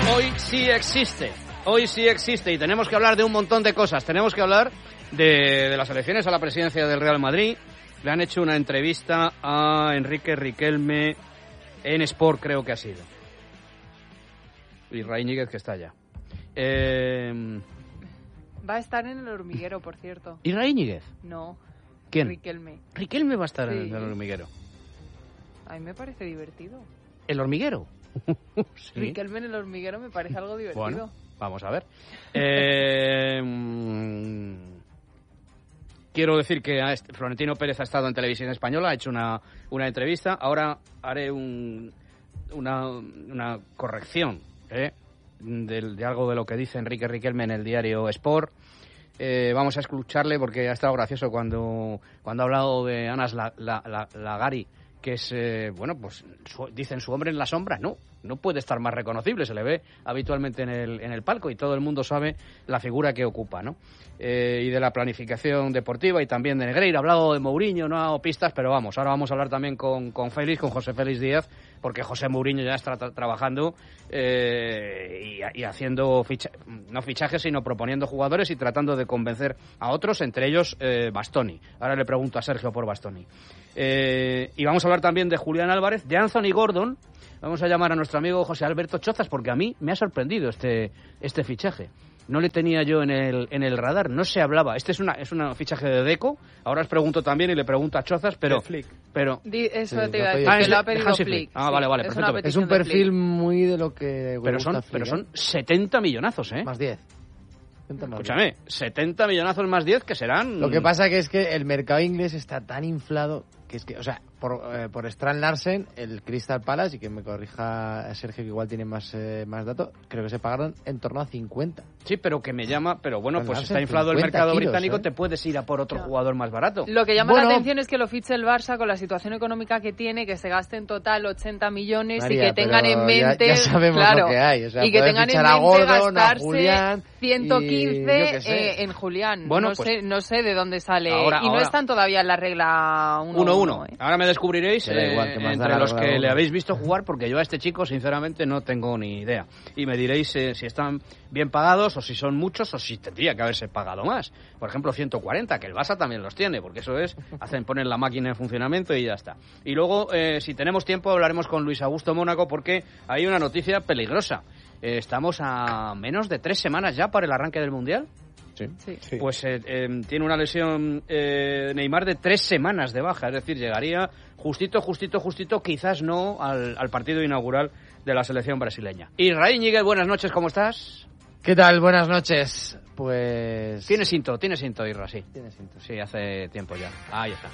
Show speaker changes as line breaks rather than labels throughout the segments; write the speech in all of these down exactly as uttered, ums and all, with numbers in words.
hoy sí existe. Hoy sí existe y tenemos que hablar de un montón de cosas. Tenemos que hablar de, de las elecciones a la presidencia del Real Madrid. Le han hecho una entrevista a Enrique Riquelme en Sport, creo que ha sido. Y Ray Níguez, que está allá. Eh...
Va a estar en El Hormiguero, por cierto.
¿Y Ray Níguez?
No.
¿Quién?
Riquelme.
Riquelme va a estar
Sí.
en El Hormiguero.
A mí me parece divertido.
¿El Hormiguero? Sí.
Riquelme en El Hormiguero me parece algo divertido.
Bueno, vamos a ver. Eh, mm, quiero decir que a este, Florentino Pérez ha estado en Televisión Española, ha hecho una, una entrevista. Ahora haré un, una, una corrección ¿eh? de, de algo de lo que dice Enrique Riquelme en el diario Sport. Eh, vamos a escucharle porque ha estado gracioso cuando, cuando ha hablado de Anas la, la, la, Lagari, que es, eh, bueno, pues su, dicen su hombre en la sombra. No, no puede estar más reconocible, se le ve habitualmente en el, en el palco y todo el mundo sabe la figura que ocupa, ¿no? Eh, y de la planificación deportiva y también de Negreira. Ha hablado de Mourinho, no ha dado pistas, pero vamos, ahora vamos a hablar también con, con Félix, con José Félix Díaz, porque José Mourinho ya está tra- trabajando eh, y, y haciendo, ficha- no fichajes, sino proponiendo jugadores y tratando de convencer a otros, entre ellos eh, Bastoni. Ahora le pregunto a Sergio por Bastoni. Eh, y vamos a hablar también de Julián Álvarez, de Anthony Gordon. Vamos a llamar a nuestro amigo José Alberto Chozas, porque a mí me ha sorprendido este, este fichaje. No le tenía yo en el, en el radar, no se hablaba. Este es una es un fichaje de Deco. Ahora os pregunto también y le pregunto a Chozas, pero... pero
Di, eso
Sí,
te iba a
lo
decir,
pedí.
que
Ah,
lo ha
es de
pedido
Hansi
Flick.
Flick. Ah, vale, vale,
es
perfecto.
una
Es
petición
un
de
perfil
Flick.
muy de lo que le
pero
gusta
son
a Flick,
pero
¿eh?
son setenta millonazos, ¿eh?
Más diez. setenta más
Escúchame, setenta millonazos más diez que serán...
diez. Lo que pasa que es que el mercado inglés está tan inflado que es que, o sea, por, eh, por Strand Larsen, el Crystal Palace, y que me corrija Sergio, que igual tiene más, eh, más datos, creo que se pagaron en torno a cincuenta.
Sí, pero que me llama... Pero bueno, pues
Larsen,
está inflado el
cincuenta
mercado
kilos,
británico,
¿eh?
te puedes ir a por otro jugador más barato.
Lo que llama
Bueno,
la atención es que lo fiche el Barça con la situación económica que tiene, que se gaste en total ochenta millones
María,
y que tengan
pero
en mente...
ya, ya sabemos
claro,
lo que hay. O sea,
y que
pueden
tengan en
fichar
mente
a Gordon, a
gastarse
Julián,
ciento
y
quince
yo qué sé.
eh, en Julián.
Bueno,
no,
pues-
sé, no sé de dónde sale.
Ahora-
y no
ahora-
están todavía en la regla uno uno.
uno uno. Ahora me descubriréis
Da igual,
eh,
que más da
entre
la
los
regla
que
uno.
le habéis visto jugar, porque yo a este chico, sinceramente, no tengo ni idea. Y me diréis eh, si están bien pagados o si son muchos o si tendría que haberse pagado más. Por ejemplo, ciento cuarenta, que el Barça también los tiene, porque eso es, hacen poner la máquina en funcionamiento y ya está. Y luego, eh, si tenemos tiempo, hablaremos con Luis Augusto Mónaco, porque hay una noticia peligrosa. Eh, estamos a menos de tres semanas ya para el arranque del Mundial.
Sí.
Sí.
Sí.
Pues eh, eh, tiene una lesión eh, Neymar de tres semanas de baja, es decir, llegaría justito, justito, justito, quizás no al, al partido inaugural de la selección brasileña. Israel Níguez, buenas noches, ¿cómo estás?
¿Qué tal? Buenas noches. Pues...
Tienes cinto, tienes cinto, Isra, sí.
Tienes cinto.
Sí, hace tiempo ya. Ahí está.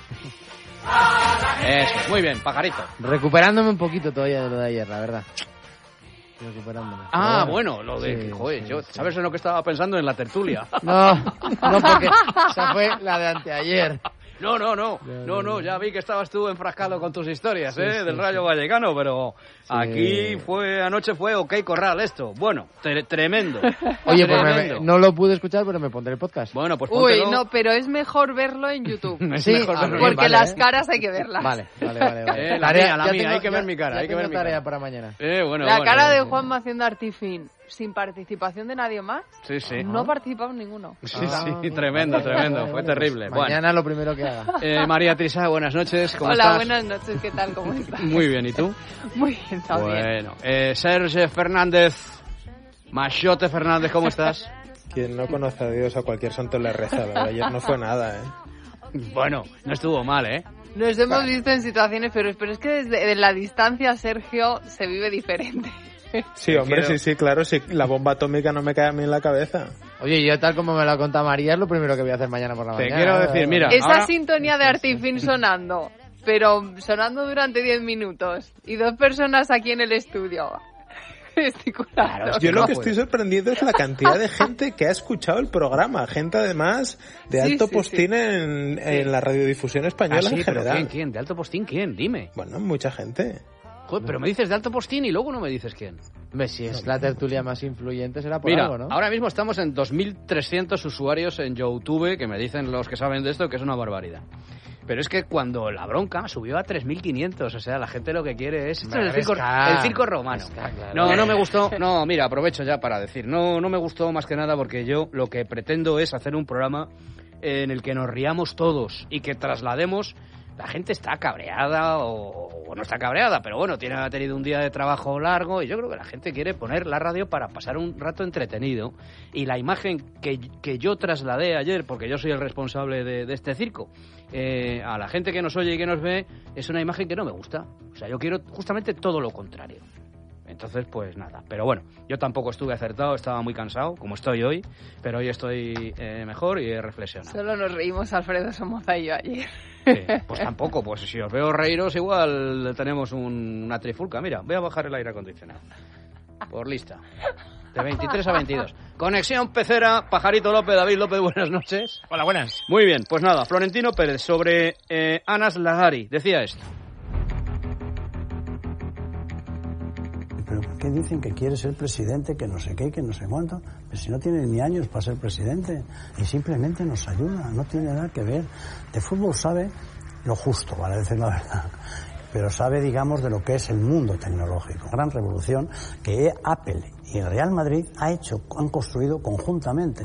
Eso, muy bien, pajarito.
Recuperándome un poquito todavía de lo de ayer, la verdad. Recuperándome.
Ah,
Pero
bueno, lo de...
sí,
que, joder,
sí,
yo,
sí.
¿sabes en lo que estaba pensando? En la tertulia.
No, no, porque esa fue la de anteayer.
No, no, no,
No,
no, no, ya vi que estabas tú enfrascado con tus historias,
Sí,
¿eh?
sí,
Del
sí.
Rayo Vallecano, pero
Sí.
aquí fue, anoche fue OK Corral esto. Bueno, tre- tremendo.
Oye, pues me-
Tremendo.
no lo pude escuchar, pero me pondré el podcast.
Bueno, pues
Uy,
póntelo.
no, pero es mejor verlo en YouTube.
Es
Sí,
mejor
ah,
verlo.
bien,
Porque
vale,
las
¿eh?
caras hay que verlas.
Vale, vale, vale. vale.
Eh, la mía, la
ya
mía, hay que ver mi cara,
ya
hay que ver
tengo
mi
tarea
cara.
para mañana.
Eh, bueno,
La
bueno,
cara
eh,
de Juanma haciendo Artifin sin participación de nadie más.
Sí, sí.
No ha participado ninguno.
Sí,
Ah,
sí,
vale,
tremendo,
vale,
tremendo,
vale,
fue
vale,
terrible.
pues
Bueno,
mañana lo primero que haga.
eh, María Trisa, buenas noches, ¿cómo
Hola,
estás?
buenas noches, ¿qué tal? ¿Cómo estás?
Muy bien, ¿y tú?
Muy bien, también.
Bueno, eh, Sergio Fernández, Machote Fernández, ¿cómo estás?
Quien no conoce a Dios, a cualquier santo le reza. Lo de ayer no fue nada, ¿eh?
Bueno, no estuvo mal, ¿eh?
Nos hemos visto en situaciones, pero, pero es que desde de la distancia, Sergio, se vive diferente.
Sí, hombre,
quiero-
sí, sí, claro. Sí, la bomba atómica no me cae a mí en la cabeza.
Oye, yo tal como me lo ha contado María, es lo primero que voy a hacer mañana por la
Te
mañana.
quiero decir, mira,
Esa
ahora-
sintonía de Artifin sonando, pero sonando durante diez minutos y dos personas aquí en el estudio. Gesticulando.
Yo lo
no
que
puede.
estoy sorprendido es la cantidad de gente que ha escuchado el programa. Gente, además, de
Sí,
alto
sí,
postín en, en la radiodifusión española
Ah, sí,
en
pero
general.
¿quién, quién? ¿De alto postín quién? Dime.
Bueno, mucha gente.
Joder, pero me dices de alto postín y luego no me dices quién.
Hombre, si es la tertulia más influyente será por
Mira,
algo, ¿no?
ahora mismo estamos en dos mil trescientos usuarios en YouTube, que me dicen los que saben de esto que es una barbaridad. Pero es que cuando la bronca subió a tres mil quinientos, o sea, la gente lo que quiere es esto es el, circo,
Resca,
el circo romano.
Resca, claro.
No, no me gustó. No, mira, aprovecho ya para decir, no, no me gustó más que nada porque yo lo que pretendo es hacer un programa en el que nos riamos todos y que traslademos. La gente está cabreada o, o no está cabreada, pero bueno, tiene, ha tenido un día de trabajo largo y yo creo que la gente quiere poner la radio para pasar un rato entretenido. Y la imagen que, que yo trasladé ayer, porque yo soy el responsable de, de este circo, eh, a la gente que nos oye y que nos ve, es una imagen que no me gusta. O sea, yo quiero justamente todo lo contrario. Entonces, pues nada. Pero bueno, yo tampoco estuve acertado, estaba muy cansado, como estoy hoy, pero hoy estoy eh, mejor y he reflexionado.
Solo nos reímos Alfredo Somoza y yo ayer.
Sí, pues tampoco, pues si os veo reíros igual tenemos un, una trifulca. Mira, voy a bajar el aire acondicionado. Por lista. De veintitrés a veintidós. Conexión Pecera, Pajarito López, David López, buenas noches.
Hola, buenas.
Muy bien, pues nada, Florentino Pérez sobre eh, Anas Lahari decía esto.
¿Pero por qué dicen que quiere ser presidente, que no sé qué, que no sé cuánto? Pero si no tiene ni años para ser presidente y simplemente nos ayuda, no tiene nada que ver. De fútbol sabe lo justo, vale decir la verdad, pero sabe, digamos, de lo que es el mundo tecnológico. Gran revolución que Apple y el Real Madrid ha hecho, han construido conjuntamente.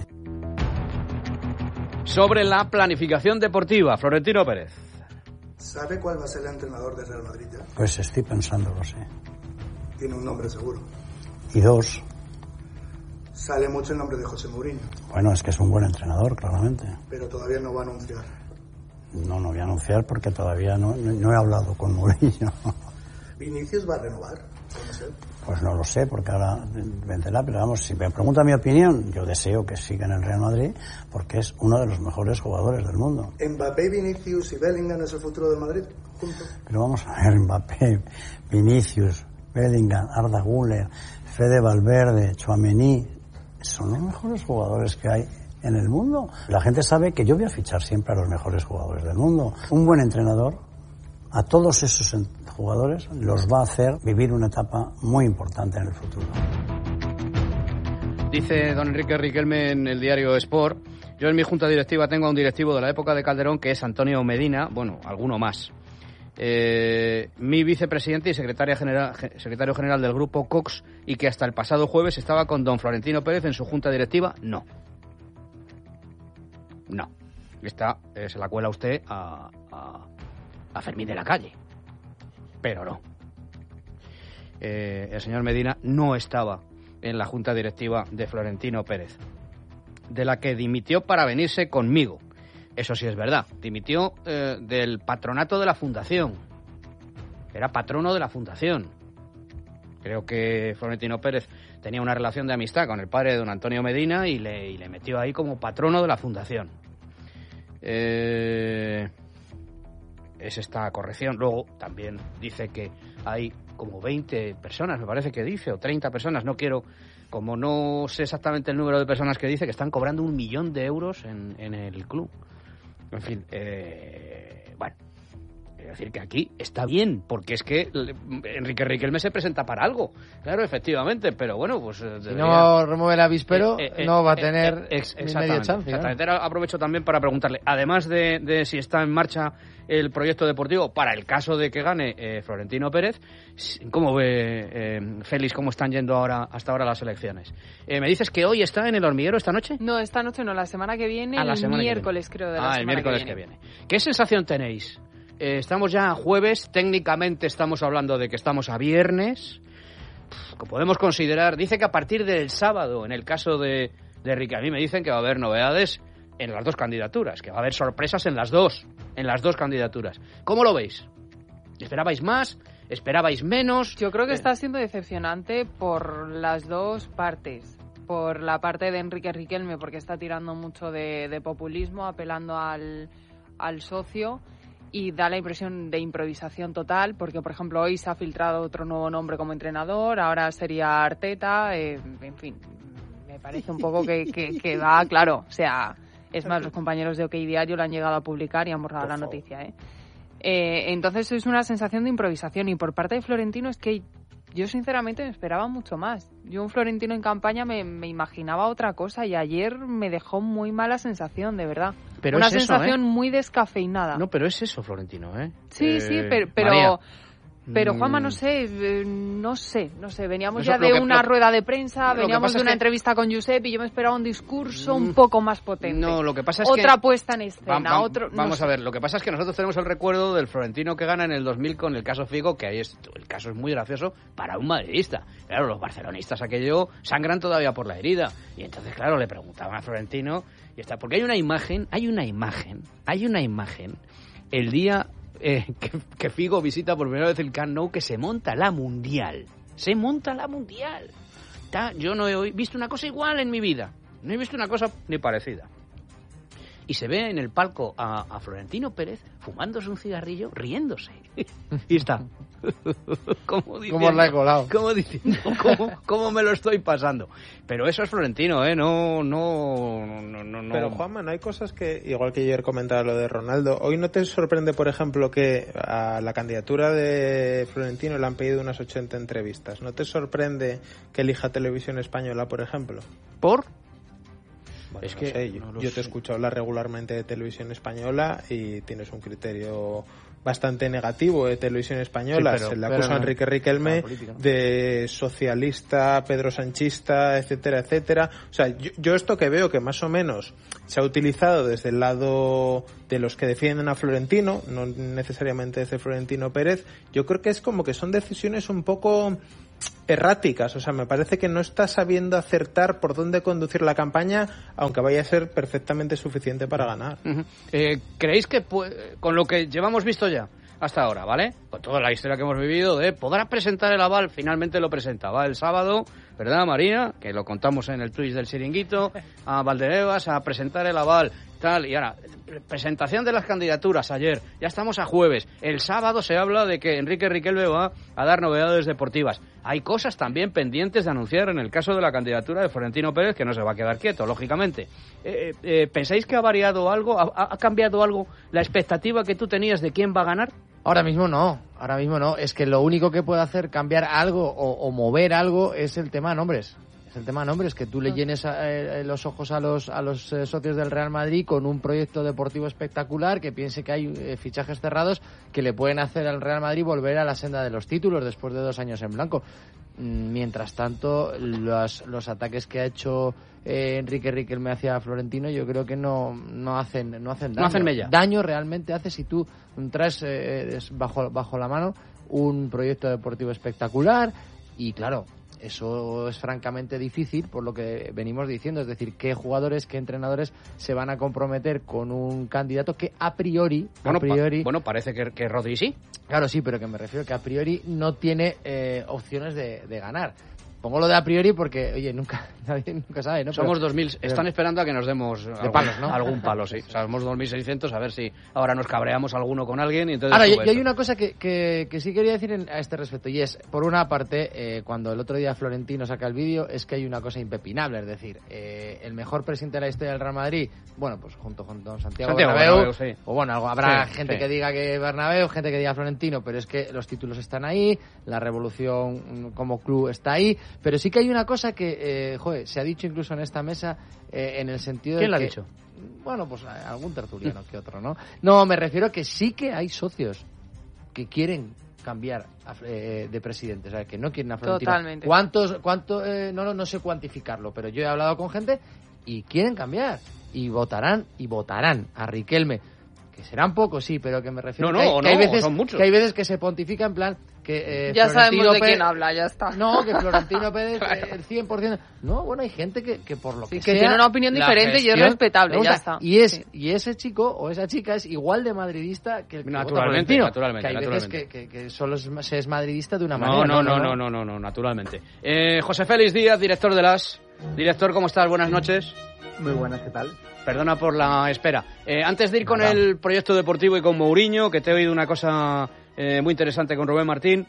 Sobre la planificación deportiva, Florentino Pérez.
¿Sabe cuál va a ser el entrenador del Real Madrid ya?
Pues estoy pensándolo, sí.
Tiene un nombre seguro.
Y dos.
Sale mucho el nombre de José Mourinho.
Bueno, es que es un buen entrenador, claramente.
Pero todavía no va a anunciar.
No, no voy a anunciar porque todavía no, no, no he hablado con Mourinho.
¿Vinicius va a renovar con él?
Pues no lo sé, porque ahora vendrá, pero vamos, si me pregunta mi opinión, yo deseo que siga en el Real Madrid porque es uno de los mejores jugadores del mundo.
¿Mbappé, Vinicius y Bellingham es el futuro del Madrid juntos?
Pero vamos a ver, Mbappé, Vinicius, Bellingham, Arda Güler, Fede Valverde, Tchouaméni, son los mejores jugadores que hay en el mundo. La gente sabe que yo voy a fichar siempre a los mejores jugadores del mundo. Un buen entrenador a todos esos jugadores los va a hacer vivir una etapa muy importante en el futuro.
Dice don Enrique Riquelme en el diario Sport: yo en mi junta directiva tengo a un directivo de la época de Calderón que es Antonio Medina, bueno, alguno más. Eh, mi vicepresidente y secretaria general, secretario general del grupo Cox, y que hasta el pasado jueves estaba con don Florentino Pérez en su junta directiva, no. No. Esta eh, se la cuela usted a, a, a Fermín de la Calle. Pero no. Eh, el señor Medina no estaba en la junta directiva de Florentino Pérez, de la que dimitió para venirse conmigo. Eso sí es verdad. Dimitió eh, del patronato de la fundación. Era patrono de la fundación. Creo que Florentino Pérez tenía una relación de amistad con el padre de don Antonio Medina y le, y le metió ahí como patrono de la fundación. Eh, es esta corrección. Luego también dice que hay como veinte personas, me parece que dice, o treinta personas, no quiero, como no sé exactamente el número de personas que dice, que están cobrando un millón de euros en, en el club. En fin, eh, bueno, es decir que aquí está bien, porque es que Enrique Riquelme se presenta para algo, claro, efectivamente, pero bueno, pues... Debería...
Si no remueve el avispero,
eh, eh,
no va a
eh,
tener
eh, ex-
ni medio chance.
Exactamente. Ahora aprovecho también para preguntarle, además de, de si está en marcha el proyecto deportivo, para el caso de que gane eh, Florentino Pérez, ¿cómo ve eh, Félix, cómo están yendo ahora hasta ahora las elecciones? Eh, ¿Me dices que hoy está en El Hormiguero esta noche?
No, esta noche no, la semana que viene,
Ah, la
el
semana
miércoles
que
creo de la
Ah,
semana
el miércoles
que
que
viene.
viene. ¿Qué sensación tenéis? Eh, estamos ya a jueves, técnicamente estamos hablando de que estamos a viernes. Pff, podemos considerar, dice que a partir del sábado, en el caso de, de Enrique, a mí me dicen que va a haber novedades en las dos candidaturas, que va a haber sorpresas en las dos, en las dos candidaturas. ¿Cómo lo veis? ¿Esperabais más? ¿Esperabais menos?
Yo creo que
Eh,
está siendo decepcionante por las dos partes. Por la parte de Enrique Riquelme, porque está tirando mucho de, de populismo, apelando al, al socio, y da la impresión de improvisación total, porque, por ejemplo, hoy se ha filtrado otro nuevo nombre como entrenador, ahora sería Arteta, eh, en fin, me parece un poco que, que, que va, claro, o sea, es más, los compañeros de OK Diario lo han llegado a publicar y han borrado la noticia, ¿eh? Eh, entonces es una sensación de improvisación, y por parte de Florentino es que yo sinceramente me esperaba mucho más. Yo un Florentino en campaña me, me imaginaba otra cosa y ayer me dejó muy mala sensación, de verdad.
Pero
Una
es eso,
sensación
¿eh?
muy descafeinada.
No, pero es eso, Florentino, ¿eh?
Sí,
eh,
sí, pero... pero
María.
Pero Juanma, no sé, eh, no sé, no sé, veníamos
Eso,
ya de
lo que-
una
lo-
rueda de prensa,
lo que
veníamos
pasa
de
es
una
que-
entrevista con Josep y yo me esperaba un discurso
Mm,
un poco más potente.
No, lo que pasa es
Otra
que...
puesta en escena,
Va- va-
otro... no
vamos
sé.
a ver, lo que pasa es que nosotros tenemos el recuerdo del Florentino que gana en el dos mil con el caso Figo, que ahí es, el caso es muy gracioso para un madridista. Claro, los barcelonistas aquello sangran todavía por la herida. Y entonces, claro, le preguntaban a Florentino y está, porque hay una imagen, hay una imagen, hay una imagen el día eh, que, que Figo visita por primera vez el Camp Nou, que se monta la Mundial. Se monta la Mundial. Ta- Yo no he visto una cosa igual en mi vida. No he visto una cosa ni parecida. Y se ve en el palco a, a Florentino Pérez fumándose un cigarrillo, riéndose. Y está. Como diciendo,
¿Cómo la he colado?
Como diciendo, ¿cómo, cómo me lo estoy pasando? Pero eso es Florentino, ¿eh? No, no, no, no. no.
Pero Juanma, no hay cosas que, igual que ayer comentaba lo de Ronaldo, hoy no te sorprende, por ejemplo, que a la candidatura de Florentino le han pedido unas ochenta entrevistas. ¿No te sorprende que elija Televisión Española, por ejemplo?
¿Por?
Bueno,
Es
no
que
sé, yo,
no lo
yo te
sé.
escucho hablar regularmente de Televisión Española y tienes un criterio bastante negativo de Televisión Española.
Sí, pero-
Se le
pero
acusa a
no-
Enrique Riquelme
la política, ¿no?
de socialista, Pedro Sanchista, etcétera, etcétera. O sea, yo, yo esto que veo que más o menos se ha utilizado desde el lado de los que defienden a Florentino, no necesariamente desde Florentino Pérez, yo creo que es como que son decisiones un poco erráticas, o sea, me parece que no está sabiendo acertar por dónde conducir la campaña, aunque vaya a ser perfectamente suficiente para ganar.
Ujú. Eh, ¿Creéis que pu- con lo que llevamos visto ya hasta ahora, ¿vale? Con toda la historia que hemos vivido de podrá presentar el aval, finalmente lo presentaba el sábado, ¿verdad, María? Que lo contamos en el Twitch del Chiringuito, a Valdebebas a presentar el aval, tal, y ahora, presentación de las candidaturas ayer, ya estamos a jueves, el sábado se habla de que Enrique Riquelme va a dar novedades deportivas. Hay cosas también pendientes de anunciar en el caso de la candidatura de Florentino Pérez, que no se va a quedar quieto, lógicamente. Eh, eh, ¿Pensáis que ha variado algo, ha, ha cambiado algo la expectativa que tú tenías de quién va a ganar?
Ahora mismo no, ahora mismo no. Es que lo único que puede hacer cambiar algo o, o mover algo es el tema de nombres. Es el tema de nombres, que tú le llenes a, eh, los ojos a los a los eh, socios del Real Madrid con un proyecto deportivo espectacular, que piense que hay eh, fichajes cerrados que le pueden hacer al Real Madrid volver a la senda de los títulos después de dos años en blanco. Mm, Mientras tanto, los, los ataques que ha hecho eh, Enrique Riquelme hacia Florentino, yo creo que no, no hacen no hacen daño.
No hacen mella.
Daño realmente hace si tú traes eh, es bajo bajo la mano un proyecto deportivo espectacular y claro, eso es francamente difícil por lo que venimos diciendo, es decir, qué jugadores, qué entrenadores se van a comprometer con un candidato que a priori,
Bueno,
a priori,
pa- bueno parece que, que Rodri sí.
claro sí, pero que me refiero que a priori no tiene eh, opciones de, de ganar. Pongo lo de a priori porque, oye, nunca nadie nunca sabe, ¿no?
Somos
Pero-
dos mil, están esperando a que nos demos algún,
palos, ¿no?
algún palo, sí. O sea, somos dos mil seiscientos, a ver si ahora nos cabreamos alguno con alguien y entonces...
Ahora, yo,
sube
yo hay
esto.
una cosa que, que, que sí quería decir en- a este respecto, y es, por una parte, eh, cuando el otro día Florentino saca el vídeo, es que hay una cosa impepinable, es decir, eh, el mejor presidente de la historia del Real Madrid, bueno, pues junto con don Santiago,
Santiago
Bernabéu,
Bernabéu, sí.
o bueno, algo, habrá
Sí,
gente
sí.
que diga que Bernabéu, gente que diga Florentino, pero es que los títulos están ahí, la revolución mm, como club está ahí, pero sí que hay una cosa que, eh, joder, se ha dicho incluso en esta mesa, eh, en el sentido de
¿Quién lo ha
que-
dicho?
Bueno, pues algún tertuliano que otro, ¿no? No, me refiero a que sí que hay socios que quieren cambiar a- eh, de presidente, o sea, que no quieren a Florentino.
Totalmente.
¿Cuántos, cuánto, eh, no, no, no sé cuantificarlo, pero yo he hablado con gente y quieren cambiar y votarán y votarán a Riquelme. Que serán pocos, sí, pero que me refiero
No,
que,
no,
hay, que hay
no,
veces,
son muchos.
que hay veces que se pontifica en plan que eh,
Ya
Florentino
sabemos de
Pérez-
quién habla, ya está.
No, que Florentino Pérez eh, el cien por ciento. No, bueno, hay gente que, que por lo
Sí,
que
que
sea,
tiene una opinión
la
diferente y es
gestión
respetable,
le gusta.
ya está.
Y es
Sí.
y ese chico o esa chica es igual de madridista que el que vota por
Naturalmente,
Florentino.
naturalmente,
Que hay veces
naturalmente.
que, que, que solo es- se es madridista de una
No,
manera.
no, no, no, no, no, no, naturalmente. Eh, José Félix Díaz, director de las... Director, ¿cómo estás? Buenas noches.
Muy buenas, ¿qué tal?
Perdona por la espera. Eh, antes de ir con
Nada.
el proyecto deportivo y con Mourinho, que te he oído una cosa eh, muy interesante con Rubén Martín,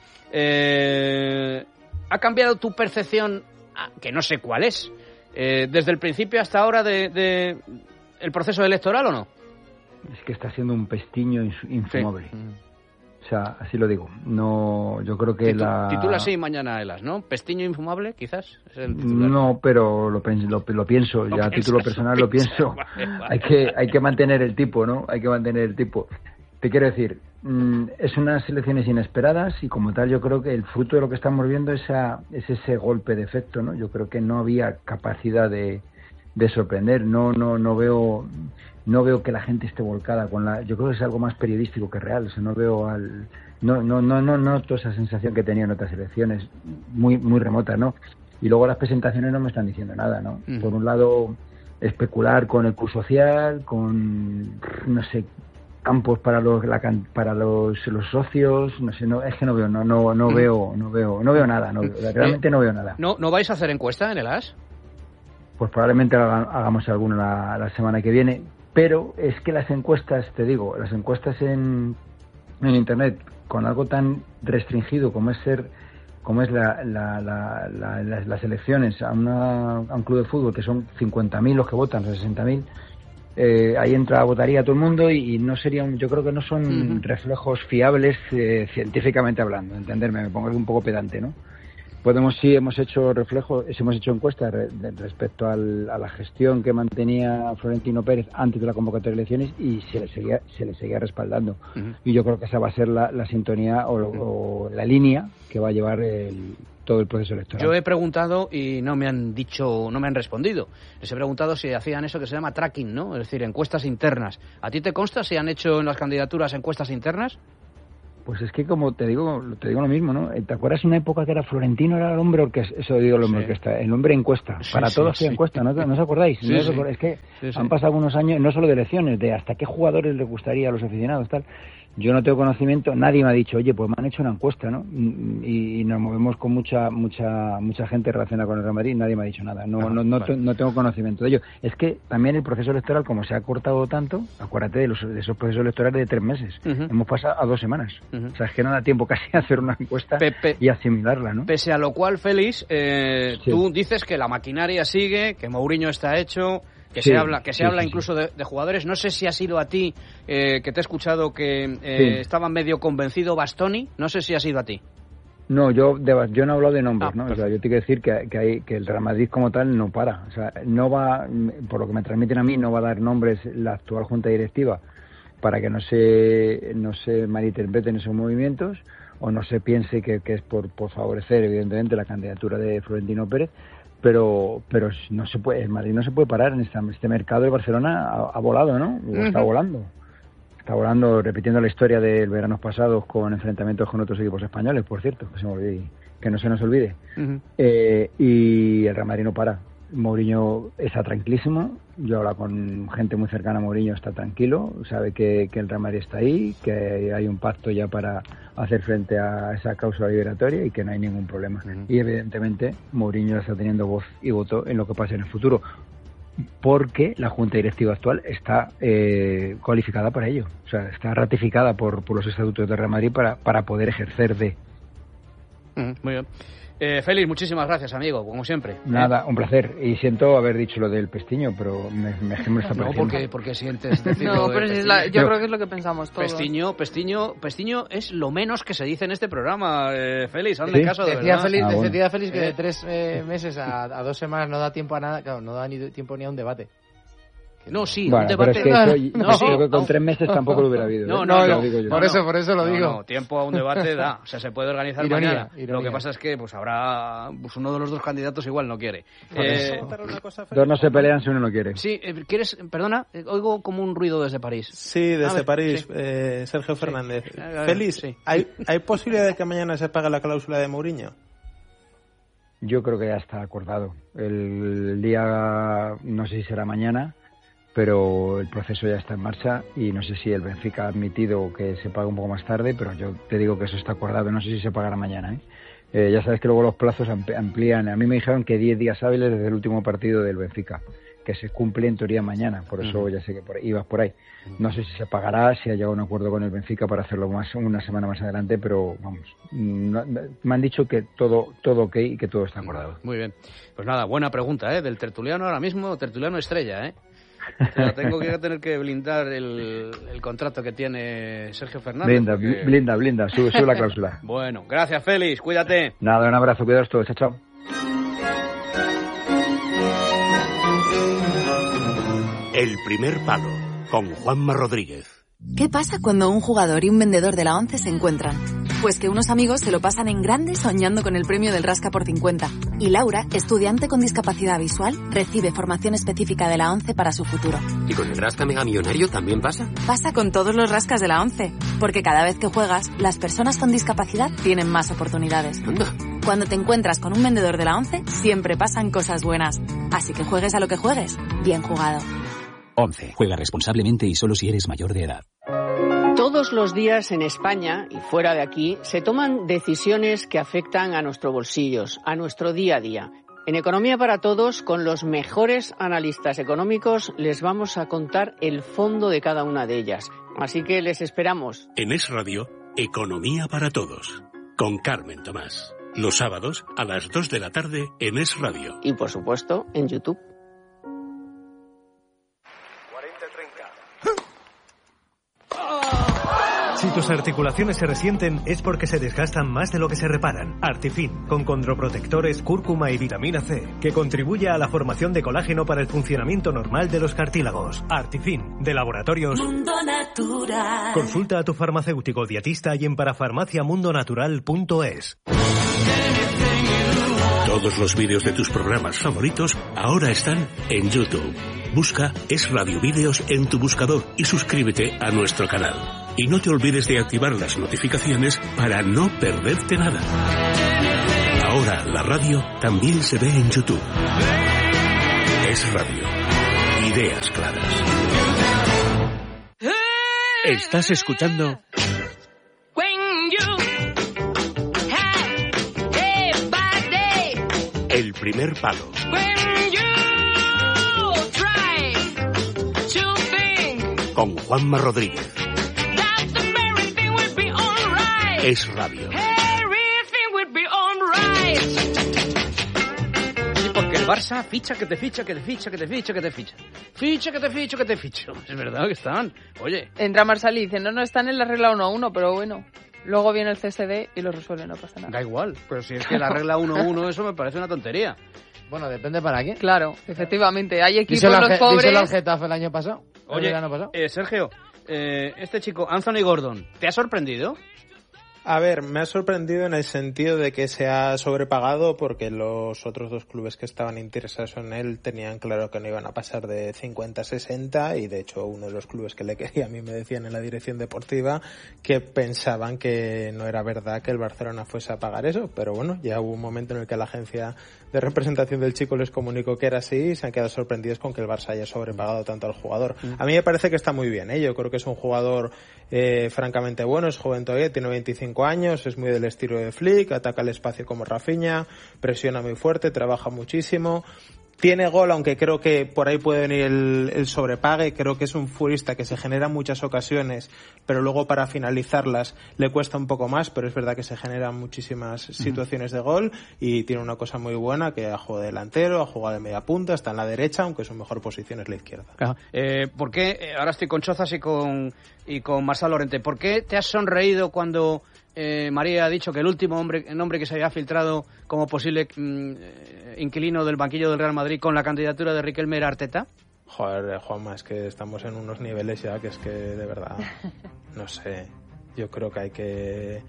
eh, ¿ha cambiado tu percepción, ah, que no sé cuál es, eh, desde el principio hasta ahora de, de el proceso electoral o no?
Es que está siendo un pestiño ins- infumable. O sea, así lo digo. No, yo creo que
Titu-
la...
Titula así mañana Elas, ¿no? ¿Pestiño infumable, quizás? Es el titular.
No, pero lo, pen- lo, lo pienso,
Lo
ya a
piensas,
título personal lo
lo piensas.
pienso.
Vale, vale.
Hay que hay que mantener el tipo, ¿no? Hay que mantener el tipo. Te quiero decir, mmm, es unas elecciones inesperadas y como tal yo creo que el fruto de lo que estamos viendo es, a, es ese golpe de efecto, ¿no? Yo creo que no había capacidad de, de sorprender. No no no veo no veo que la gente esté volcada con la. Yo creo que es algo más periodístico que real. O sea, no veo al no no no no noto esa sensación que tenía en otras elecciones muy muy remotas, ¿no? Y luego las presentaciones no me están diciendo nada, ¿no? Mm. Por un lado, especular con el Q social, con, no sé, campos para los la, para los, los socios, no sé, no, es que no veo, no no no mm. veo, no veo, no veo nada, no, realmente no veo nada.
¿No no vais a hacer encuesta en el A S?
Pues probablemente hagamos alguna la, la semana que viene, pero es que las encuestas, te digo, las encuestas en, en Internet, con algo tan restringido como es ser como es la, la, la, la, las, las elecciones a, una, a un club de fútbol, que son cincuenta mil los que votan, sesenta mil, eh, ahí entra, votaría todo el mundo y, y no serían, yo creo que no son uh-huh. reflejos fiables eh, científicamente hablando, entenderme, me pongo un poco pedante, ¿no? Podemos, sí, hemos hecho reflejos, hemos hecho encuestas re, de, respecto al, a la gestión que mantenía Florentino Pérez antes de la convocatoria de elecciones y se le seguía, se le seguía respaldando. Uh-huh. Y yo creo que esa va a ser la, la sintonía o, o la línea que va a llevar el, todo el proceso electoral.
Yo he preguntado y no me han dicho, no me han respondido. Les he preguntado si hacían eso que se llama tracking, ¿no? Es decir, encuestas internas. ¿A ti te consta si han hecho en las candidaturas encuestas internas?
Pues es que, como te digo, te digo lo mismo, ¿no? ¿Te acuerdas una época que era Florentino, era el hombre orquesta? Eso digo, el hombre sí. orquesta, el hombre encuesta. Sí, Para sí, todos sí. encuesta, ¿no? ¿No os acordáis?
Sí,
¿No os
sí.
acordáis? Es que
sí, sí.
han pasado unos años, no solo de elecciones, de hasta qué jugadores les gustaría a los aficionados, tal. Yo no tengo conocimiento, nadie me ha dicho, oye, pues me han hecho una encuesta, ¿no? Y, y nos movemos con mucha mucha mucha gente relacionada con el Real Madrid, nadie me ha dicho nada. No, ah, no, no, vale. no tengo conocimiento de ello. Es que también el proceso electoral, como se ha cortado tanto, acuérdate de, los, de esos procesos electorales de tres meses. Uh-huh. Hemos pasado a dos semanas. Uh-huh. O sea, es que no da tiempo casi a hacer una encuesta Pepe, y asimilarla, ¿no?
Pese a lo cual, Félix, eh, sí. tú dices que la maquinaria sigue, que Mourinho está hecho... que sí, se habla que se sí, habla sí, incluso sí. De, de jugadores. No sé si ha sido a ti eh, que te he escuchado que eh, sí. estaba medio convencido Bastoni, no sé si ha sido a ti.
No, yo de, yo no he hablado de nombres, ah, ¿no? O sea, yo tengo que decir que, que, hay, que el Real Madrid como tal no para. O sea, no va, por lo que me transmiten a mí, no va a dar nombres la actual junta directiva para que no se no se malinterpreten esos movimientos o no se piense que, que es por, por favorecer evidentemente la candidatura de Florentino Pérez. Pero pero no se puede, el Madrid no se puede parar en este, este mercado. El Barcelona ha, ha volado, ¿no? O uh-huh. Está volando. Está volando, repitiendo la historia del verano pasado con enfrentamientos con otros equipos españoles, por cierto, que, se me olvide, que no se nos olvide. Uh-huh. Eh, y el Real Madrid no para. Mourinho está tranquilísimo. Yo hablo con gente muy cercana a Mourinho, está tranquilo, sabe que, que el Real Madrid está ahí, que hay un pacto ya para hacer frente a esa cláusula liberatoria y que no hay ningún problema. Uh-huh. Y evidentemente Mourinho está teniendo voz y voto en lo que pase en el futuro, porque la junta directiva actual está eh, cualificada para ello, o sea, está ratificada por, por los estatutos del Real Madrid para, para poder ejercer de.
Uh-huh. Muy bien. Eh, Félix, muchísimas gracias, amigo, como siempre.
Nada,
¿eh?
un placer. Y siento haber dicho lo del pestiño, pero me, me, me está pareciendo.
No, porque, porque sientes decirlo.
No, pero
de
es la, yo pero, creo que es lo que pensamos todos.
Pestiño, pestiño, pestiño es lo menos que se dice en este programa, eh, Félix, hazme ¿Sí? caso de
decía
verdad.
Félix,
ah,
bueno. Decía Félix que de tres eh, meses a, a dos semanas no da tiempo a nada, claro, no da ni tiempo ni a un debate.
No, sí,
bueno,
un debate.
Pero es que eso, no, creo que con no. tres meses tampoco lo hubiera habido.
No, no,
¿eh?
no,
lo digo yo.
Por eso, por eso lo
no,
digo.
No, tiempo a un debate da, o sea, se puede organizar
ironía,
mañana.
Ironía.
Lo que pasa es que pues habrá pues uno de los dos candidatos igual no quiere.
Eh,
dos no se pelean si uno no quiere.
Sí, eh, ¿quieres? Perdona, eh, oigo como un ruido desde París.
Sí, desde ver, París, sí. Eh, Sergio Fernández. Sí. Félix, sí. ¿hay, ¿hay posibilidad de que mañana se pague la cláusula de Mourinho?
Yo creo que ya está acordado. El día, no sé si será mañana, pero el proceso ya está en marcha y no sé si el Benfica ha admitido que se pague un poco más tarde, pero yo te digo que eso está acordado, no sé si se pagará mañana, ¿eh? Eh, ya sabes que luego los plazos amplían, a mí me dijeron que diez días hábiles desde el último partido del Benfica, que se cumple en teoría mañana, por eso uh-huh. ya sé que por ahí, ibas por ahí. No sé si se pagará, si ha llegado a un acuerdo con el Benfica para hacerlo más una semana más adelante, pero vamos, no, me han dicho que todo todo ok y que todo está acordado.
Muy bien, pues nada, buena pregunta, ¿eh? Del tertuliano ahora mismo, tertuliano estrella, ¿eh? Pero tengo que tener que blindar el, el contrato que tiene Sergio Fernández.
Blinda,
porque...
blinda, blinda, sube, sube la cláusula.
Bueno, gracias, Félix, cuídate.
Nada, un abrazo, cuidaos todos, chao, chao.
El primer palo, con Juanma Rodríguez.
¿Qué pasa cuando un jugador y un vendedor de la ONCE se encuentran? Pues que unos amigos se lo pasan en grande soñando con el premio del Rasca por cincuenta. Y Laura, estudiante con discapacidad visual, recibe formación específica de la ONCE para su futuro.
¿Y con el Rasca Mega Millonario también pasa?
Pasa con todos los rascas de la ONCE, porque cada vez que juegas, las personas con discapacidad tienen más oportunidades.
Anda.
Cuando te encuentras con un vendedor de la ONCE, siempre pasan cosas buenas. Así que juegues a lo que juegues, bien jugado.
ONCE. Juega responsablemente y solo si eres mayor de edad.
Todos los días en España y fuera de aquí se toman decisiones que afectan a nuestros bolsillos, a nuestro día a día. En Economía para Todos, con los mejores analistas económicos, les vamos a contar el fondo de cada una de ellas. Así que les esperamos.
En Es Radio, Economía para Todos, con Carmen Tomás. Los sábados a las dos de la tarde en Es Radio.
Y por supuesto, en YouTube.
Si tus articulaciones se resienten es porque se desgastan más de lo que se reparan. Artifin, con condroprotectores, cúrcuma y vitamina C, que contribuye a la formación de colágeno para el funcionamiento normal de los cartílagos. Artifin, de Laboratorios
Mundo Natural.
Consulta a tu farmacéutico dietista y en parafarmaciamundonatural punto es.
Todos los vídeos de tus programas favoritos ahora están en YouTube. Busca Es Radio Vídeos en tu buscador y suscríbete a nuestro canal. Y no te olvides de activar las notificaciones para no perderte nada. Ahora la radio también se ve en YouTube. Es Radio. Ideas claras. Estás escuchando El Primer Palo. Con Juanma Rodríguez. Es Radio.
Sí, porque el Barça ficha que te ficha, que te ficha, que te ficha, que te ficha. Ficha que te ficha, que te ficha. Es verdad que están. Oye.
Entra Marsal y dice, no, no, están en la regla uno a uno, pero bueno. Luego viene el C S D y lo resuelve, no pasa nada.
Da igual, pero si es que la regla uno a uno, eso me parece una tontería.
Bueno, depende para qué.
Claro, efectivamente. Hay equipos
Díselo
los pobres...
Díselo al Getafe el año pasado.
Oye,
el año pasado.
Eh, Sergio, eh, este chico, Anthony Gordon, ¿te ha sorprendido?
A ver, me ha sorprendido en el sentido de que se ha sobrepagado porque los otros dos clubes que estaban interesados en él tenían claro que no iban a pasar de cincuenta a sesenta y de hecho uno de los clubes que le quería a mí me decían en la dirección deportiva que pensaban que no era verdad que el Barcelona fuese a pagar eso, pero bueno, ya hubo un momento en el que la agencia de representación del chico les comunicó que era así y se han quedado sorprendidos con que el Barça haya sobrepagado tanto al jugador. A mí me parece que está muy bien, ¿eh? Yo creo que es un jugador eh, francamente bueno, es joven todavía, tiene veinticinco años, es muy del estilo de Flick, ataca el espacio como Rafinha, presiona muy fuerte, trabaja muchísimo. Tiene gol, aunque creo que por ahí puede venir el, el sobrepague. Creo que es un futbolista que se genera en muchas ocasiones, pero luego para finalizarlas le cuesta un poco más, pero es verdad que se generan muchísimas situaciones de gol y tiene una cosa muy buena, que ha jugado de delantero, ha jugado de media punta, está en la derecha, aunque su mejor posición es la izquierda.
Claro. Eh, ¿Por qué, ahora estoy con Chozas y con, y con Marçal Lorente, ¿por qué te has sonreído cuando... Eh, María ha dicho que el último hombre, nombre que se había filtrado como posible mm, inquilino del banquillo del Real Madrid con la candidatura de Riquelme era Arteta?
Joder, Juanma, es que estamos en unos niveles ya que es que de verdad, no sé, yo creo que hay que...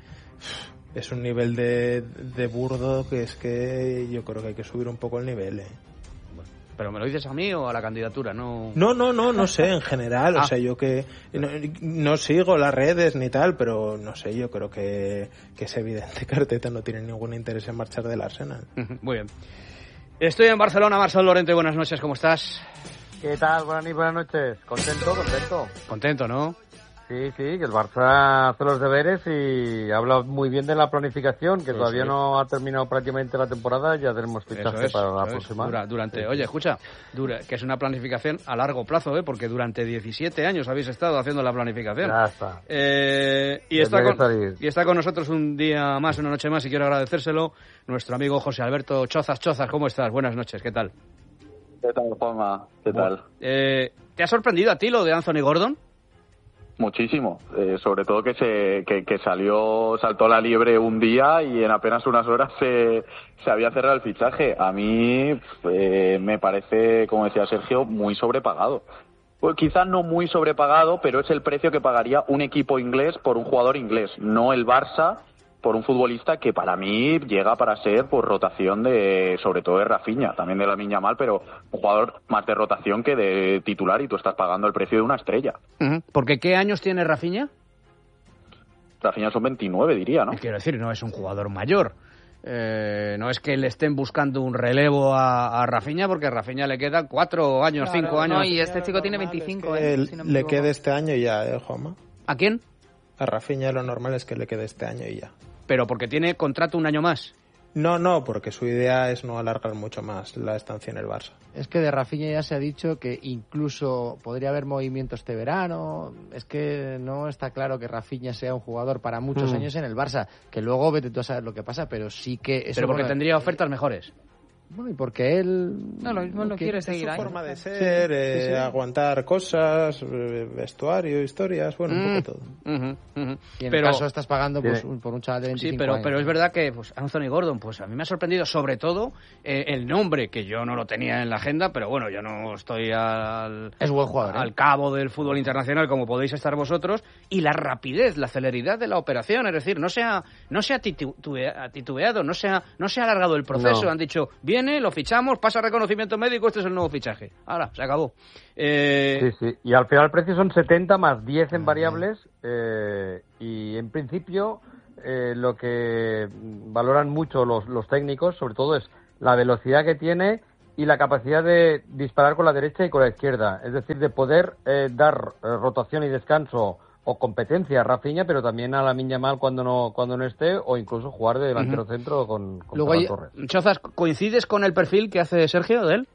Es un nivel de, de burdo que es que yo creo que hay que subir un poco el nivel, ¿eh?
¿Pero me lo dices a mí o a la candidatura? No,
no, no, no, no sé, en general. Ah. O sea, yo que no, no sigo las redes ni tal, pero no sé, yo creo que, que es evidente que Arteta no tiene ningún interés en marchar del Arsenal.
Muy bien. Estoy en Barcelona, Marçal Lorente, buenas noches, ¿cómo estás?
¿Qué tal? Buenas noches, buenas noches. Contento, contento.
Contento, ¿no?
Sí, sí, que el Barça hace los deberes y habla muy bien de la planificación, que sí, todavía sí. no ha terminado prácticamente la temporada, ya tenemos fichaje es, para la próxima.
Dura, durante,
sí.
Oye, escucha, dura, que es una planificación a largo plazo, ¿eh? Porque durante diecisiete años habéis estado haciendo la planificación.
Ya está.
Eh, y, está con, y está con nosotros un día más, una noche más, y quiero agradecérselo, nuestro amigo José Alberto Chozas. Chozas, ¿cómo estás? Buenas noches, ¿qué tal?
¿Qué tal, Juanma? ¿Qué
bueno,
tal?
Eh, ¿Te ha sorprendido a ti lo de Anthony Gordon?
Muchísimo, eh, sobre todo que se que, que salió, saltó la liebre un día y en apenas unas horas se, se había cerrado el fichaje. A mí eh, me parece, como decía Sergio, muy sobrepagado. Pues quizás no muy sobrepagado, pero es el precio que pagaría un equipo inglés por un jugador inglés, no el Barça por un futbolista que para mí llega para ser por rotación de, sobre todo de Rafinha, también de Lamine Yamal, pero un jugador más de rotación que de titular y tú estás pagando el precio de una estrella.
Uh-huh. ¿Porque qué años tiene Rafinha?
Rafinha son veintinueve, diría, ¿no?
Quiero decir, no es un jugador mayor. Eh, no es que le estén buscando un relevo a, a Rafinha, porque a Rafinha le quedan cuatro años, claro, cinco años.
No, y este chico tiene veinticinco.
Es
eh, si no me
le quede este año y ya, ¿eh, Juanma?
¿A quién?
A Rafinha lo normal es que le quede este año y ya.
Pero porque tiene contrato un año más.
No, no, porque su idea es no alargar mucho más la estancia en el Barça.
Es que de Rafinha ya se ha dicho que incluso podría haber movimiento este verano. Es que no está claro que Rafinha sea un jugador para muchos mm. años en el Barça. Que luego vete tú a saber lo que pasa, pero sí que... Eso,
pero porque
bueno,
tendría ofertas mejores.
Bueno, y porque él...
No, lo mismo no quiere seguir ahí.
Es su forma de ser, sí, eh, sí, sí. aguantar cosas, eh, vestuario, historias, bueno, mm. un poco todo.
Uh-huh, uh-huh. Y en pero, el caso estás pagando pues, un, por un chaval de veinticinco
sí, pero,
años.
pero es verdad que pues, Anthony Gordon, pues a mí me ha sorprendido sobre todo eh, el nombre, que yo no lo tenía en la agenda, pero bueno, yo no estoy al,
es buen jugador,
al
¿eh?
cabo del fútbol internacional como podéis estar vosotros, y la rapidez, la celeridad de la operación, es decir, no se ha, no se ha titubea, titubeado, no se ha, no se ha alargado el proceso, no. Han dicho, viene, lo fichamos, pasa reconocimiento médico, este es el nuevo fichaje. Ahora, se acabó. Eh...
Sí, sí. Y al final el precio son setenta más diez en variables eh, y en principio eh, lo que valoran mucho los, los técnicos, sobre todo, es la velocidad que tiene y la capacidad de disparar con la derecha y con la izquierda. Es decir, de poder eh, dar eh, rotación y descanso o competencia a Rafinha, pero también a Lamine Yamal cuando no cuando no esté, o incluso jugar de delantero uh-huh. centro con, con
Luego,
Ferran Torres.
Chozas, ¿coincides con el perfil que hace Sergio de él?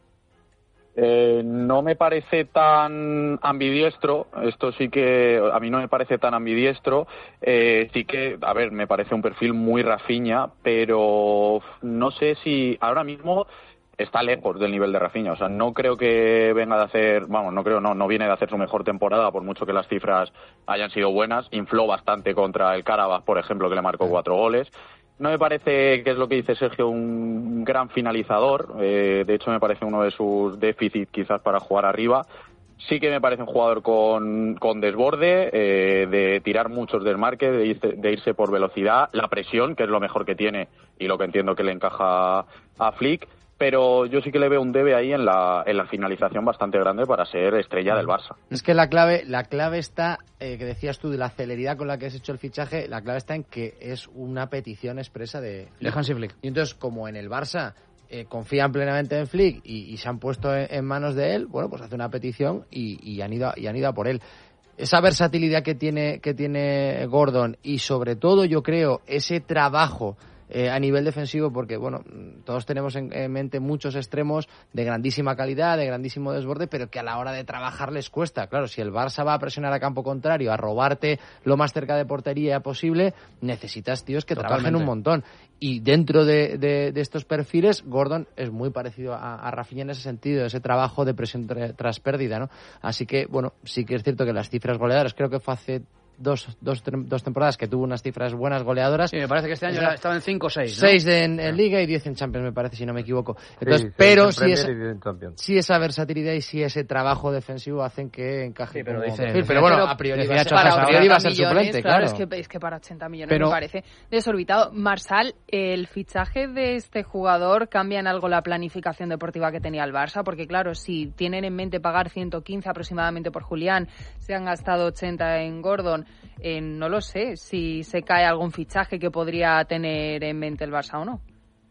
Eh, no me parece tan ambidiestro, esto sí que a mí no me parece tan ambidiestro, eh, sí que, a ver, me parece un perfil muy Rafinha, pero no sé si ahora mismo está lejos del nivel de Rafinha, o sea, no creo que venga de hacer, vamos, no creo, no, no viene de hacer su mejor temporada, por mucho que las cifras hayan sido buenas, infló bastante contra el Karabakh, por ejemplo, que le marcó cuatro goles. No me parece, que es lo que dice Sergio, un gran finalizador, eh, de hecho me parece uno de sus déficits quizás para jugar arriba. Sí que me parece un jugador con, con desborde, eh, de tirar muchos desmarques, de irse, de irse por velocidad, la presión, que es lo mejor que tiene y lo que entiendo que le encaja a Flick. Pero yo sí que le veo un debe ahí en la, en la finalización bastante grande para ser estrella del Barça.
Es que la clave la clave está, eh, que decías tú, de la celeridad con la que has hecho el fichaje, la clave está en que es una petición expresa de
de Hansi Flick.
Y entonces, como en el Barça eh, confían plenamente en Flick y, y se han puesto en, en manos de él, bueno, pues hace una petición y, y, han ido, y han ido a por él. Esa versatilidad que tiene, que tiene Gordon y, sobre todo, yo creo, ese trabajo Eh, a nivel defensivo, porque bueno, todos tenemos en, en mente muchos extremos de grandísima calidad, de grandísimo desborde, pero que a la hora de trabajar les cuesta. Claro, si el Barça va a presionar a campo contrario, a robarte lo más cerca de portería posible, necesitas tíos que Totalmente. trabajen un montón. Y dentro de, de, de estos perfiles, Gordon es muy parecido a, a Rafinha en ese sentido, ese trabajo de presión tra- tras pérdida, ¿no? Así que, bueno, sí que es cierto que las cifras goleadoras, creo que fue hace Dos, dos, dos temporadas que tuvo unas cifras buenas goleadoras.
Sí, me parece que este año o sea, estaba en cinco o seis, ¿no?
seis en, en Liga y diez en Champions, me parece, si no me equivoco. Entonces, sí, pero sí, esa, sí esa versatilidad y sí ese trabajo defensivo hacen que encaje.
Sí, pero,
como
dice,
perfil, pero bueno, a priori va a ser,
para
a priori va a ser
millones,
suplente,
claro.
claro.
Es que, es que para ochenta millones
pero,
me parece desorbitado. Marsal, ¿el fichaje de este jugador cambia en algo la planificación deportiva que tenía el Barça? Porque claro, si tienen en mente pagar ciento quince aproximadamente por Julián, se han gastado ochenta en Gordon, eh, no lo sé si se cae algún fichaje que podría tener en mente el Barça o no.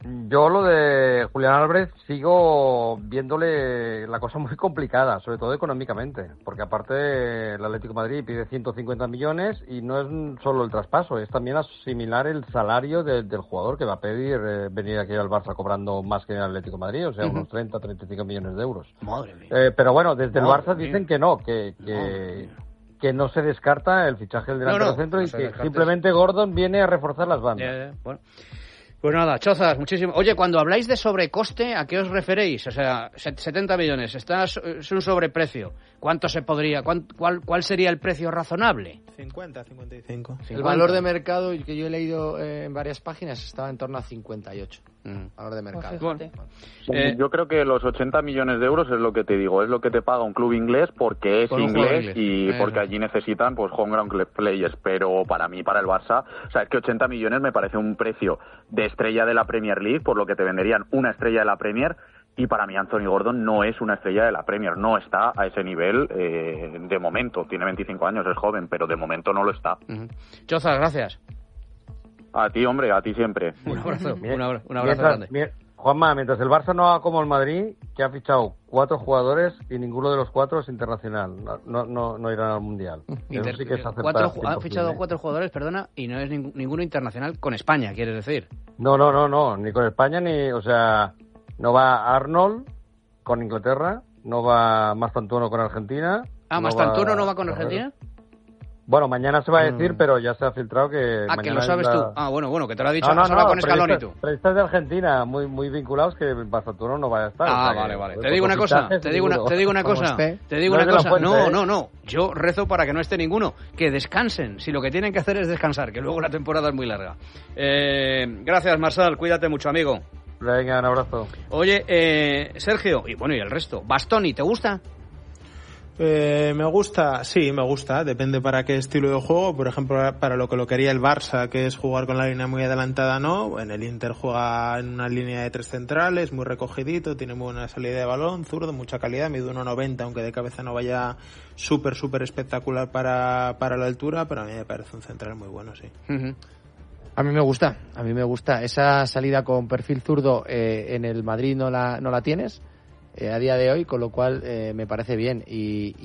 Yo lo de Julián Álvarez sigo viéndole la cosa muy complicada, sobre todo económicamente, porque aparte el Atlético de Madrid pide ciento cincuenta millones y no es solo el traspaso, es también asimilar el salario de, del jugador que va a pedir eh, venir aquí al Barça cobrando más que el Atlético de Madrid, o sea, uh-huh. unos treinta, treinta y cinco millones de euros.
Madre mía.
Eh, pero bueno, desde
Madre
el Barça
mía.
dicen que no, que... que que no se descarta el fichaje del delantero
no, no,
centro
no
y que
descartes.
simplemente Gordon viene a reforzar las bandas.
Yeah, yeah. Bueno. Pues nada, Chozas, muchísimo. Oye, cuando habláis de sobrecoste, ¿a qué os referéis? O sea, setenta millones, está, es un sobreprecio. ¿Cuánto se podría, cuál, cuál, cuál sería el precio razonable?
cincuenta, cincuenta y cinco.
El valor de mercado que yo he leído eh, en varias páginas estaba en torno a cincuenta y ocho. Mm. Valor de mercado.
Bueno, eh, yo creo que los ochenta millones de euros es lo que te digo, es lo que te paga un club inglés porque es inglés, inglés y eh, porque allí necesitan pues home ground players, pero para mí, para el Barça, o sea, es que ochenta millones me parece un precio de estrella de la Premier League, por lo que te venderían una estrella de la Premier, y para mí Anthony Gordon no es una estrella de la Premier, no está a ese nivel eh, de momento, tiene veinticinco años, es joven, pero de momento no lo está.
Uh-huh. Chozas, gracias.
A ti, hombre, a ti siempre.
Un abrazo, un abrazo, un abrazo
mientras,
grande.
Mientras, Juanma, mientras el Barça no haga como el Madrid, que ha fichado cuatro jugadores y ninguno de los cuatro es internacional, no no no irán al Mundial.
Inter-
Eso sí que es
cuatro, ha fichado cuatro jugadores, perdona, y no es ning- ninguno internacional con España, ¿quieres decir?
No, no, no, no, ni con España, ni, o sea, no va Arnold con Inglaterra, no va Mastantuono con Argentina.
Ah,
no
¿Mastantuono
va...
no va con Argentina?
Bueno, mañana se va a decir,
mm.
pero ya se ha filtrado que...
Ah, que lo sabes
la...
tú. Ah, bueno, bueno, que te lo ha dicho
no, no,
no,
no,
con Scaloni y tú.
Periodistas de Argentina, muy muy vinculados, que Mastantuono no vaya a estar.
Ah,
o sea,
vale,
que,
vale.
Pues,
Te digo una cosa, te digo una, te digo una cosa, te digo una cosa. No, no, no. Yo rezo para que no esté ninguno. Que descansen. Si lo que tienen que hacer es descansar, que luego la temporada es muy larga. Eh, gracias, Marçal. Cuídate mucho, amigo.
Venga, un abrazo.
Oye, eh, Sergio, y bueno, y el resto. Bastoni, ¿te gusta?
Eh, me gusta, sí, me gusta, depende para qué estilo de juego. Por ejemplo, para lo que lo quería el Barça, que es jugar con la línea muy adelantada, no. En el Inter juega en una línea de tres centrales, muy recogidito, tiene muy buena salida de balón, zurdo, mucha calidad, mide uno noventa, aunque de cabeza no vaya súper, súper espectacular para, para la altura, pero a mí me parece un central muy bueno, sí.
Uh-huh.
A mí me gusta, a mí me gusta. Esa salida con perfil zurdo eh, en el Madrid no la, no la tienes eh, a día de hoy, con lo cual eh, me parece bien. Y,